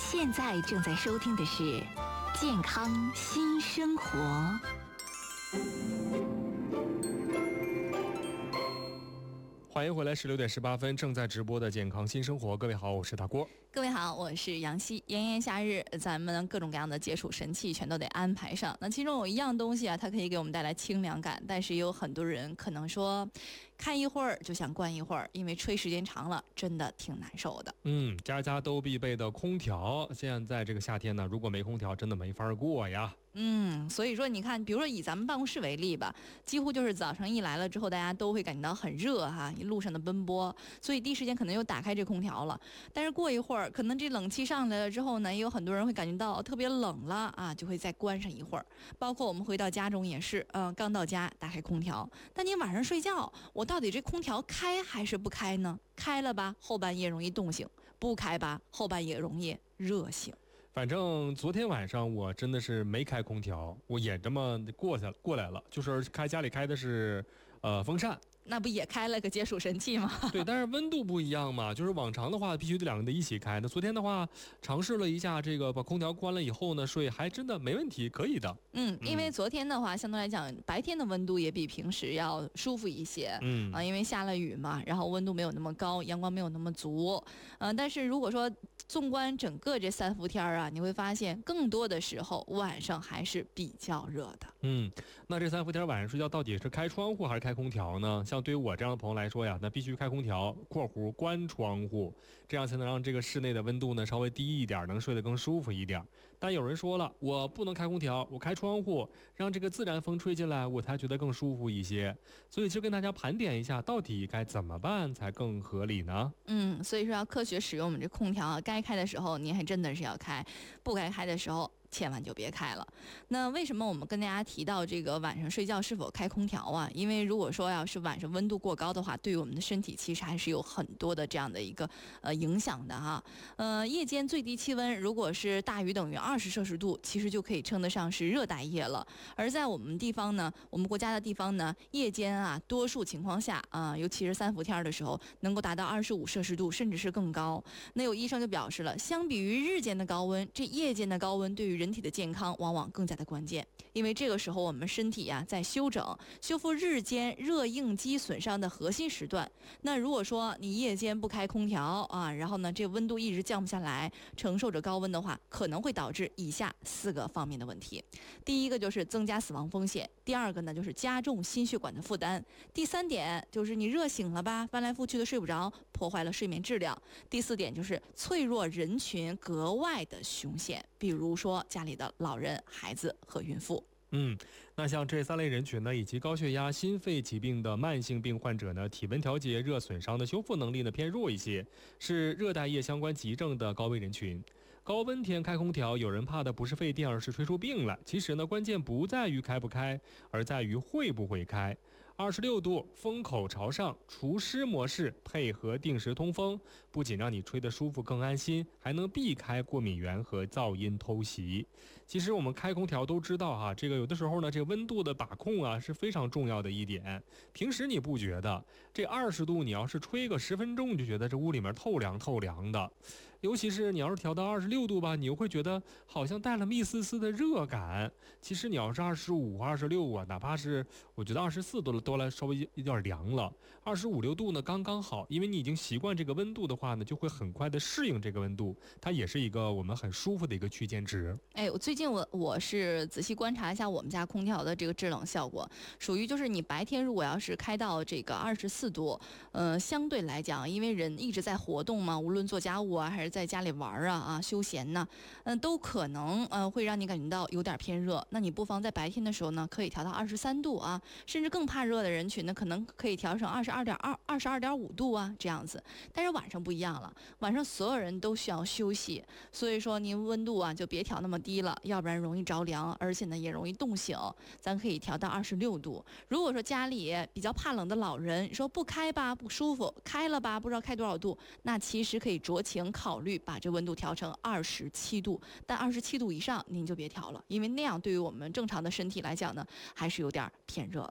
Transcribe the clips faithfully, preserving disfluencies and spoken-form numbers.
现在正在收听的是《健康新生活》。 欢迎回来，十六点十八分正在直播的健康新生活。各位好，我是大郭。 各位好，我是杨希。炎炎夏日，咱们各种各样的解暑神器全都得安排上。那其中有一样东西啊，它可以给我们带来清凉感，但是也有很多人可能说，看一会儿就想关一会儿，因为吹时间长了，真的挺难受的。 嗯，家家都必备的空调，现在这个夏天呢，如果没空调，真的没法过呀。 嗯，所以说你看，比如说以咱们办公室为例吧，几乎就是早上一来了之后，大家都会感觉到很热哈，一路上的奔波，所以第一时间可能又打开这空调了。但是过一会儿，可能这冷气上来了之后呢，也有很多人会感觉到特别冷了啊，就会再关上一会儿。包括我们回到家中也是，嗯、呃，刚到家打开空调，但你晚上睡觉，我到底这空调开还是不开呢？开了吧，后半夜容易冻醒；不开吧，后半夜容易热醒。 反正昨天晚上我真的是没开空调，我也这么过下过来了，就是开家里开的是呃风扇。 那不也开了个解暑神器吗？ 对，但是温度不一样嘛，就是往常的话必须得两个人一起开。那昨天的话尝试了一下这个把空调关了以后呢，睡还真的没问题，可以的。 嗯，因为昨天的话相对来讲白天的温度也比平时要舒服一些。嗯啊，因为下了雨嘛，然后温度没有那么高，阳光没有那么足。嗯，但是如果说纵观整个这三伏天啊，你会发现更多的时候晚上还是比较热的。 嗯，那这三伏天晚上睡觉到底是开窗户还是开空调呢？像对于我这样的朋友来说呀，那必须开空调（括弧关窗户），这样才能让这个室内的温度呢稍微低一点，能睡得更舒服一点。但有人说了，我不能开空调，我开窗户，让这个自然风吹进来，我才觉得更舒服一些。所以就跟大家盘点一下，到底该怎么办才更合理呢？ 嗯，所以说要科学使用我们这空调啊，该开的时候你还真的是要开，不该开的时候千万就别开了。那为什么我们跟大家提到这个晚上睡觉是否开空调啊？因为如果说要是晚上温度过高的话，对于我们的身体其实还是有很多的这样的一个呃影响的哈。呃，夜间最低气温如果是大于等于二十摄氏度，其实就可以称得上是热带夜了。而在我们地方呢，我们国家的地方呢，夜间啊，多数情况下啊、呃，尤其是三伏天的时候，能够达到二十五摄氏度，甚至是更高。那有医生就表示了，相比于日间的高温，这夜间的高温对于人体的健康往往更加的关键，因为这个时候我们身体呀、啊、在休整修复日间热应激损伤的核心时段。那如果说你夜间不开空调啊，然后呢这温度一直降不下来，承受着高温的话，可能会导致以下四个方面的问题。第一个就是增加死亡风险，第二个呢就是加重心血管的负担，第三点就是你热醒了吧，翻来覆去的睡不着，破坏了睡眠质量，第四点就是脆弱人群格外的凶险，比如说家里的老人、孩子和孕妇。 嗯，那像这三类人群呢，以及高血压、心肺疾病的慢性病患者呢，体温调节、热损伤的修复能力呢偏弱一些，是热带夜相关急症的高危人群。高温天开空调，有人怕的不是费电，而是吹出病来。其实呢，关键不在于开不开，而在于会不会开。二十六度，风口朝上，除湿模式配合定时通风，不仅让你吹得舒服更安心，还能避开过敏源和噪音偷袭。其实我们开空调都知道哈，这个有的时候呢，这个温度的把控啊是非常重要的一点。平时你不觉得这二十度，你要是吹个十分钟，你就觉得这屋里面透凉透凉的。尤其是你要是调到二十六度吧，你又会觉得好像带了一丝丝的热感。其实你要是二十五、二十六啊，哪怕是我觉得二十四度了，都来稍微有点凉了。二十五六度呢刚刚好，因为你已经习惯这个温度的话呢，就会很快的适应这个温度，它也是一个我们很舒服的一个区间值。 哎，我最近我我是仔细观察一下我们家空调的这个制冷效果，属于就是你白天如果要是开到这个二十四度，呃，相对来讲，因为人一直在活动嘛，无论做家务啊还是在家里玩啊啊休闲呢，嗯、呃，都可能呃会让你感觉到有点偏热。那你不妨在白天的时候呢，可以调到二十三度啊，甚至更怕热的人群呢，可能可以调成二十二点二、二十二点五度啊这样子。但是晚上不一样了，晚上所有人都需要休息，所以说您温度啊就别调那么低了，要不然容易着凉，而且呢也容易冻醒。咱可以调到二十六度。如果说家里比较怕冷的老人说不开吧不舒服，开了吧不知道开多少度，那其实可以酌情考虑把这温度调成二十七度，但二十七度以上您就别调了，因为那样对于我们正常的身体来讲呢，还是有点偏热了。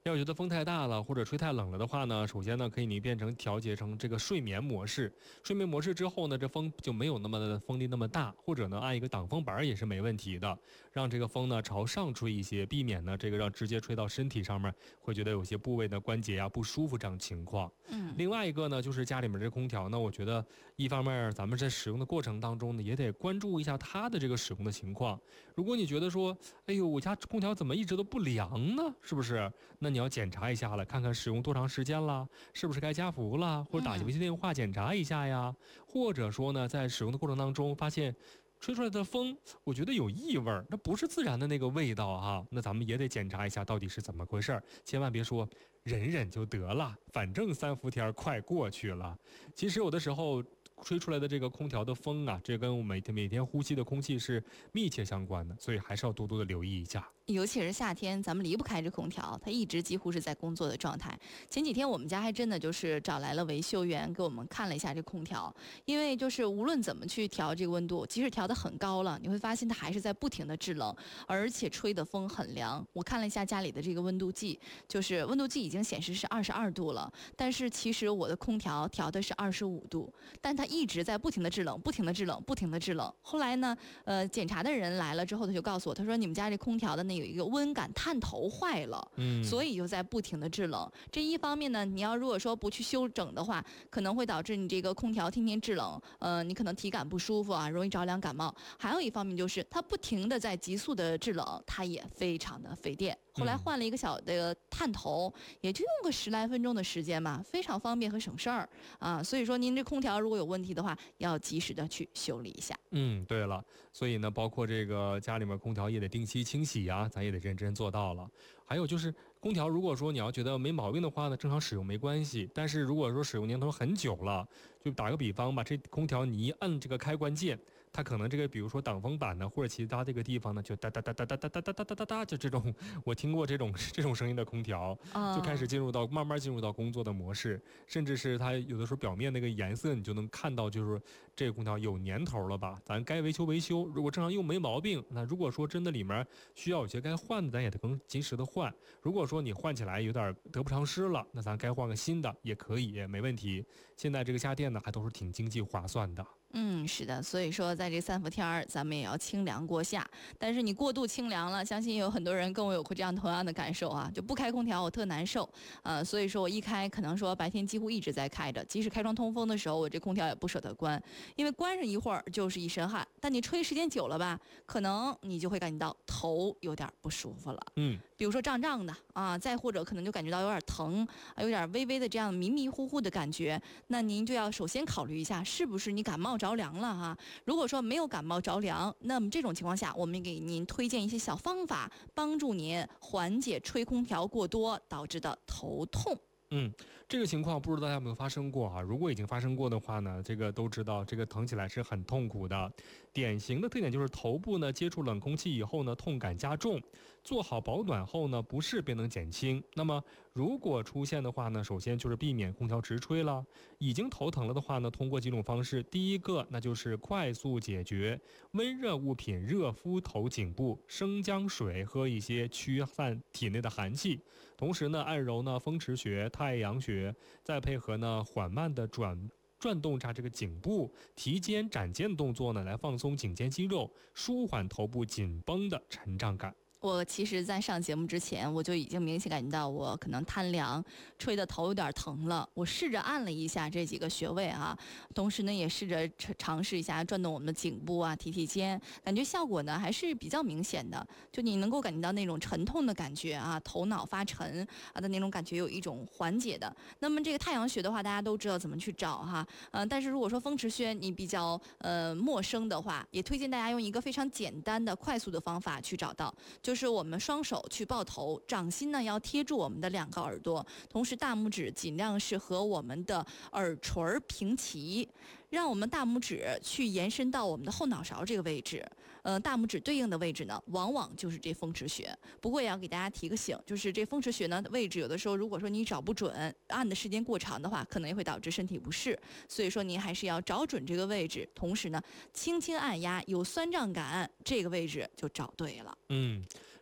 要觉得风太大了或者吹太冷了的话呢，首先呢可以你变成调节成这个睡眠模式。睡眠模式之后呢，这风就没有那么的风力那么大，或者呢按一个挡风板也是没问题的，让这个风呢朝上吹一些，避免呢这个让直接吹到身体上面，会觉得有些部位的关节啊不舒服这样情况。 嗯， 另外一个呢，就是家里面这空调呢，我觉得一方面咱们在使用的过程当中呢，也得关注一下它的这个使用的情况。如果你觉得说，哎呦，我家空调怎么一直都不凉呢？是不是？那你要检查一下了，看看使用多长时间了，是不是该加氟了，或者打维修电话检查一下呀？或者说呢，在使用的过程当中发现吹出来的风，我觉得有异味儿，那不是自然的那个味道哈，那咱们也得检查一下到底是怎么回事儿，千万别说忍忍就得了，反正三伏天快过去了。其实有的时候吹出来的这个空调的风啊，这跟我每天每天呼吸的空气是密切相关的，所以还是要多多的留意一下。 尤其是夏天，咱们离不开这空调，它一直几乎是在工作的状态。前几天我们家还真的就是找来了维修员给我们看了一下这空调，因为就是无论怎么去调这个温度，即使调得很高了，你会发现它还是在不停的制冷，而且吹的风很凉。我看了一下家里的这个温度计，就是温度计已经显示是二十二度了，但是其实我的空调调的是二十五度，但它一直在不停的制冷，不停的制冷，不停的制冷。后来呢，呃，检查的人来了之后，他就告诉我，他说你们家这空调的那有一个温感探头坏了， 嗯， 所以就在不停的制冷。这一方面呢，你要如果说不去修整的话，可能会导致你这个空调天天制冷，呃，你可能体感不舒服啊，容易着凉感冒。还有一方面就是它不停的在急速的制冷，它也非常的费电。后来换了一个小的探头，也就用个十来分钟的时间嘛，非常方便和省事儿啊。所以说您这空调如果有问题的话，要及时的去修理一下。 嗯，对了，所以呢，包括这个家里面空调也得定期清洗啊，咱也得认真做到了。还有就是空调，如果说你要觉得没毛病的话呢，正常使用没关系。但是如果说使用年头很久了，就打个比方吧，这空调你一摁这个开关键，它可能这个比如说挡风板呢，或者其他这个地方呢，就哒哒哒哒哒哒哒哒哒哒哒哒，就这种，我听过这种这种声音的空调，就开始进入到慢慢进入到工作的模式，甚至是它有的时候表面那个颜色，你就能看到，就是这个空调有年头了吧，咱该维修维修。如果正常用没毛病，那如果说真的里面需要有些该换的，咱也得更及时的换。如果说你换起来有点得不偿失了，那咱该换个新的也可以，也没问题。现在这个家电呢，还都是挺经济划算的。 嗯，是的，所以说在这三伏天儿，咱们也要清凉过夏。但是你过度清凉了，相信有很多人跟我有过这样同样的感受啊，就不开空调我特难受，呃，所以说我一开，可能说白天几乎一直在开着，即使开窗通风的时候，我这空调也不舍得关，因为关上一会儿就是一身汗。但你吹时间久了吧，可能你就会感觉到头有点不舒服了， 嗯， 比如说胀胀的啊，再或者可能就感觉到有点疼，有点微微的这样迷迷糊糊的感觉，那您就要首先考虑一下，是不是你感冒着凉了哈？如果说没有感冒着凉，那么这种情况下，我们给您推荐一些小方法，帮助您缓解吹空调过多导致的头痛。 嗯，这个情况不知道大家有没有发生过啊？如果已经发生过的话呢，这个都知道，这个疼起来是很痛苦的。典型的特点就是头部呢接触冷空气以后呢，痛感加重。做好保暖后呢，不适便能减轻。那么如果出现的话呢，首先就是避免空调直吹了。已经头疼了的话呢，通过几种方式，第一个那就是快速解决，温热物品热敷头颈部，生姜水喝一些驱散体内的寒气。同时呢，按揉呢风池穴、太阳穴，再配合呢缓慢的转转动它这个颈部、提肩、展肩的动作呢，来放松颈肩肌肉，舒缓头部紧绷的沉胀感。 我其实，在上节目之前，我就已经明显感觉到我可能贪凉，吹的头有点疼了。我试着按了一下这几个穴位啊，同时呢，也试着尝试一下转动我们的颈部啊、提提肩，感觉效果呢还是比较明显的。就你能够感觉到那种沉痛的感觉啊，头脑发沉啊的那种感觉，有一种缓解的。那么这个太阳穴的话，大家都知道怎么去找哈，呃，但是如果说风池穴你比较呃陌生的话，也推荐大家用一个非常简单的、快速的方法去找到。就是我们双手去抱头，掌心呢要贴住我们的两个耳朵，同时大拇指尽量是和我们的耳垂平齐，让我们大拇指去延伸到我们的后脑勺这个位置。呃，大拇指对应的位置呢，往往就是这风池穴。不过也要给大家提个醒，就是这风池穴呢位置，有的时候如果说你找不准，按的时间过长的话，可能也会导致身体不适。所以说您还是要找准这个位置，同时呢，轻轻按压，有酸胀感，这个位置就找对了。 嗯。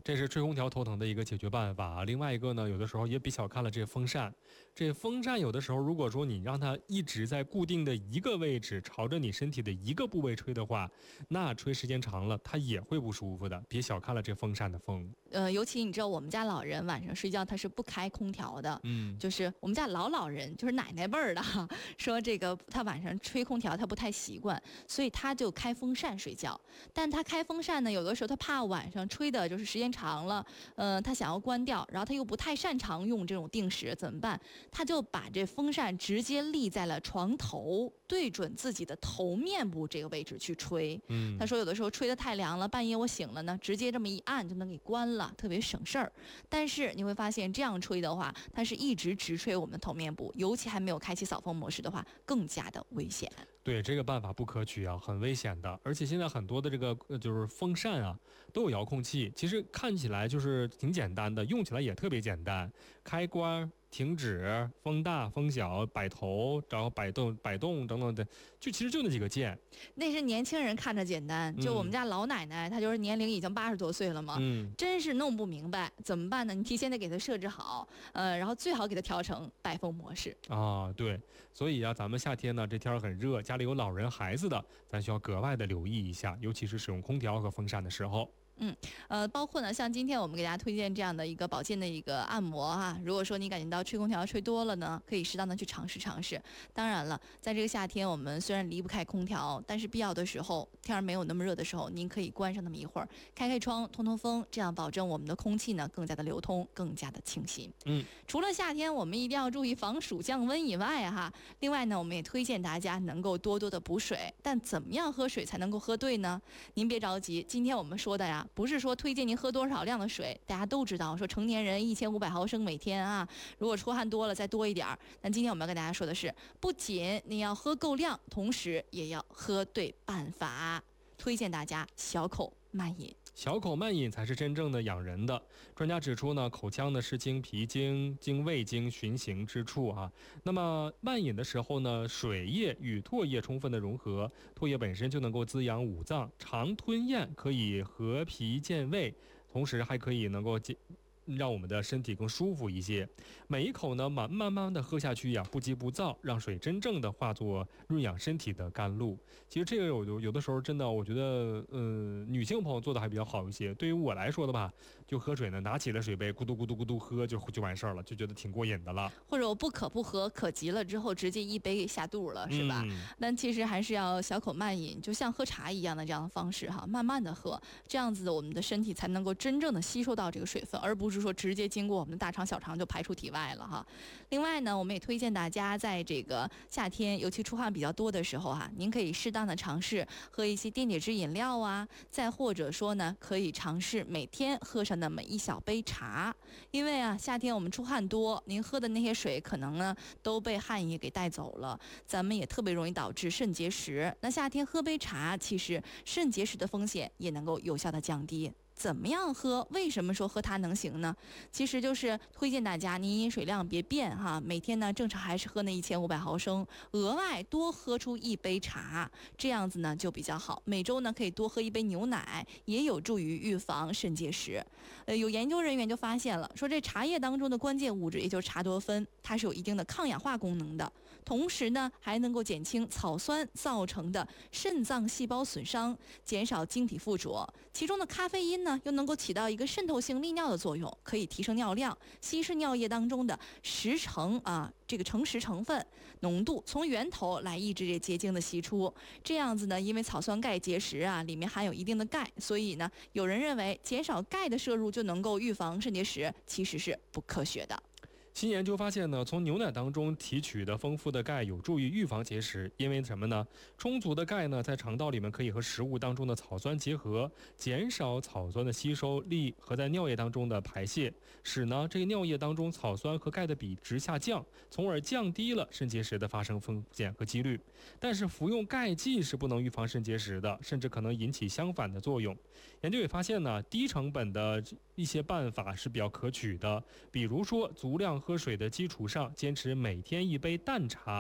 这是吹空调头疼的一个解决办法。另外一个呢，有的时候也别小看了这风扇。这风扇有的时候，如果说你让它一直在固定的一个位置，朝着你身体的一个部位吹的话，那吹时间长了，它也会不舒服的。别小看了这风扇的风。 呃，尤其你知道，我们家老人晚上睡觉他是不开空调的， 嗯， 就是我们家老老人，就是奶奶辈儿的，说这个他晚上吹空调他不太习惯，所以他就开风扇睡觉。但他开风扇呢，有的时候他怕晚上吹的就是时间长了，呃，他想要关掉，然后他又不太擅长用这种定时，怎么办？他就把这风扇直接立在了床头，对准自己的头面部这个位置去吹。 嗯， 他说有的时候吹得太凉了，半夜我醒了呢，直接这么一按就能给关了，特别省事儿。但是你会发现这样吹的话，它是一直直吹我们的头面部，尤其还没有开启扫风模式的话，更加的危险。 对，这个办法不可取啊，很危险的。而且现在很多的这个呃就是风扇啊，都有遥控器，其实看起来就是挺简单的，用起来也特别简单，开关、停止、风大、风小、摆头，然后摆动、摆动等等的，就其实就那几个键。 那是年轻人看着简单，就我们家老奶奶，她就是年龄已经八十多岁了嘛， 嗯， 真是弄不明白怎么办呢？你提前得给她设置好，呃，然后最好给她调成摆风模式。 啊，对，所以啊，咱们夏天呢，这天儿很热，家里有老人孩子的，咱需要格外的留意一下，尤其是使用空调和风扇的时候。 嗯，呃，包括呢，像今天我们给大家推荐这样的一个保健的一个按摩哈，如果说你感觉到吹空调吹多了呢，可以适当的去尝试尝试。当然了，在这个夏天，我们虽然离不开空调，但是必要的时候，天儿没有那么热的时候，您可以关上那么一会儿，开开窗，通通风，这样保证我们的空气呢更加的流通，更加的清新。 嗯， 除了夏天我们一定要注意防暑降温以外哈，另外呢，我们也推荐大家能够多多的补水。但怎么样喝水才能够喝对呢？您别着急，今天我们说的呀，不是说推荐您喝多少量的水，大家都知道，说成年人一千五百毫升每天啊，如果出汗多了再多一点儿。但今天我们要跟大家说的是，不仅你要喝够量，同时也要喝对办法。推荐大家小口慢饮。 小口慢饮才是真正的养人的。专家指出呢，口腔呢是经脾经、经胃经循行之处啊。那么慢饮的时候呢，水液与唾液充分的融合，唾液本身就能够滋养五脏，常吞咽可以和脾健胃，同时还可以能够让我们的身体更舒服一些。每一口呢，慢慢慢的喝下去呀，不急不躁，让水真正的化作润养身体的甘露。其实这个有有的时候真的，我觉得，呃，女性朋友做的还比较好一些。对于我来说的吧，就喝水呢，拿起了水杯，咕嘟咕嘟咕嘟喝就就完事儿了，就觉得挺过瘾的了。 或者我不渴不喝，渴急了之后直接一杯给下肚了，是吧？ 嗯、 但其实还是要小口慢饮，就像喝茶一样的这样的方式哈，慢慢的喝，这样子我们的身体才能够真正的吸收到这个水分，而不是说直接经过我们的大肠小肠就排出体外了哈。另外呢，我们也推荐大家在这个夏天，尤其出汗比较多的时候哈，您可以适当的尝试喝一些电解质饮料啊，再或者说呢，可以尝试每天喝上那么一小杯茶，因为啊，夏天我们出汗多，您喝的那些水可能呢都被汗液给带走了，咱们也特别容易导致肾结石。那夏天喝杯茶，其实肾结石的风险也能够有效的降低。怎么样喝？为什么说喝它能行呢？其实就是推荐大家，您饮水量别变哈，每天呢正常还是喝那一千五百毫升，额外多喝出一杯茶，这样子呢就比较好。每周呢可以多喝一杯牛奶，也有助于预防肾结石。呃，有研究人员就发现了，说这茶叶当中的关键物质，也就是茶多酚，它是有一定的抗氧化功能的，同时呢还能够减轻草酸造成的肾脏细胞损伤，减少晶体附着。其中的咖啡因呢又能够起到一个渗透性利尿的作用，可以提升尿量，稀释尿液当中的十成啊这个橙石成分浓度，从源头来抑制这结晶的析出。这样子呢，因为草酸钙结石啊里面含有一定的钙，所以呢有人认为减少钙的摄入就能够预防肾结石，其实是不科学的。 新研究发现呢，从牛奶当中提取的丰富的钙有助于预防结石，因为什么呢？充足的钙呢，在肠道里面可以和食物当中的草酸结合，减少草酸的吸收力和在尿液当中的排泄，使呢这个尿液当中草酸和钙的比值下降，从而降低了肾结石的发生风险和几率。但是服用钙剂是不能预防肾结石的，甚至可能引起相反的作用。研究也发现呢，低成本的一些办法是比较可取的，比如说足量喝水的基础上，坚持每天一杯淡茶，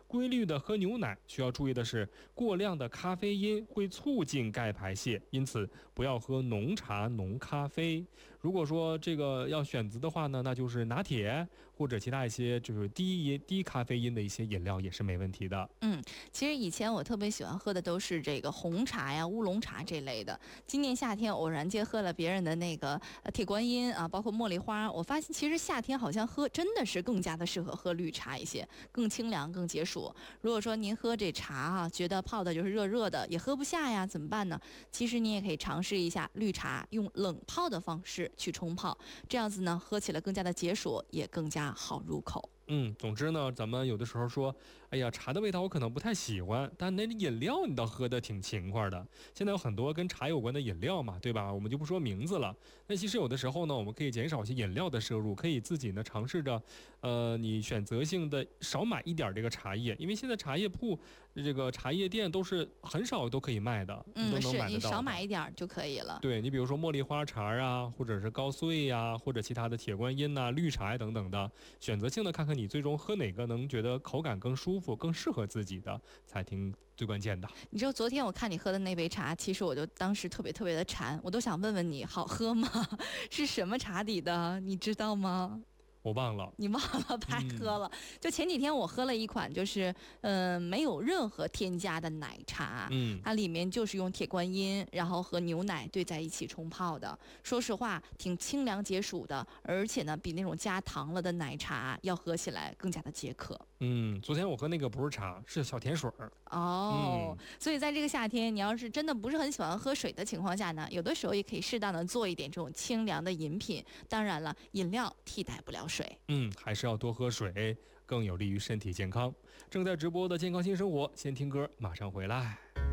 规律的喝牛奶。需要注意的是，过量的咖啡因会促进钙排泄，因此不要喝浓茶、浓咖啡。如果说这个要选择的话呢，那就是拿铁或者其他一些就是低饮低咖啡因的一些饮料也是没问题的。 嗯，其实以前我特别喜欢喝的都是这个红茶呀、乌龙茶这类的。今年夏天偶然间喝了别人的那个呃铁观音啊，包括茉莉花，我发现其实夏天好像喝真的是更加的适合喝绿茶一些，更清凉、更解暑。如果说您喝这茶啊，觉得泡的就是热热的，也喝不下呀，怎么办呢？其实你也可以尝试一下绿茶，用冷泡的方式去冲泡，这样子呢，喝起来更加的解暑，也更加好入口。 嗯，总之呢，咱们有的时候说，哎呀，茶的味道我可能不太喜欢，但那饮料你倒喝的挺勤快的。现在有很多跟茶有关的饮料嘛，对吧？我们就不说名字了。那其实有的时候呢，我们可以减少一些饮料的摄入，可以自己呢尝试着，呃，你选择性的少买一点这个茶叶，因为现在茶叶铺、这个茶叶店都是很少都可以卖的， 嗯， 都能是买得到的。 你少买一点就可以了。 对你比如说茉莉花茶啊，或者是高碎呀、啊，或者其他的铁观音呐、啊、绿茶呀、等等的，选择性的看看你最终喝哪个能觉得口感更舒服、更适合自己的，才挺最关键的。 你知道昨天我看你喝的那杯茶，其实我就当时特别特别的馋，我都想问问你好喝吗？是什么茶底的？你知道吗？ 我忘了， 你忘了，白喝了。嗯、就前几天我喝了一款，就是嗯、呃、没有任何添加的奶茶， 嗯， 它里面就是用铁观音，然后和牛奶兑在一起冲泡的。说实话，挺清凉解暑的，而且呢，比那种加糖了的奶茶要喝起来更加的解渴。 嗯，昨天我喝那个不是茶，是小甜水儿。 哦、嗯，所以在这个夏天，你要是真的不是很喜欢喝水的情况下呢，有的时候也可以适当的做一点这种清凉的饮品。当然了，饮料替代不了水。 嗯，还是要多喝水，更有利于身体健康。正在直播的健康新生活，先听歌，马上回来。